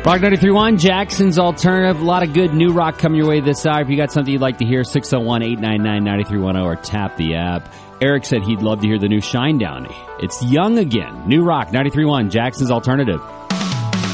Rock 93.1, Jackson's Alternative. A lot of good new rock coming your way this hour. If you got something you'd like to hear, 601-899-9310 or tap the app. Eric said he'd love to hear the new Shinedown. It's young again. New rock, 93.1, Jackson's Alternative.